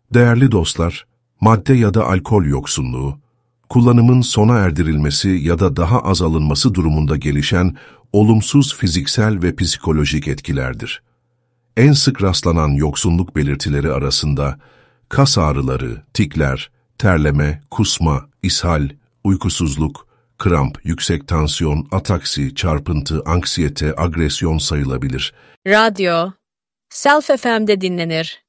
Değerli dostlar, madde ya da alkol yoksunluğu, kullanımın sona erdirilmesi ya da daha az alınması durumunda gelişen olumsuz fiziksel ve psikolojik etkilerdir. En sık rastlanan yoksunluk belirtileri arasında kas ağrıları, tikler, terleme, kusma, ishal, uykusuzluk, kramp, yüksek tansiyon, ataksi, çarpıntı, anksiyete, agresyon sayılabilir. Radyo, Self FM'de dinlenir.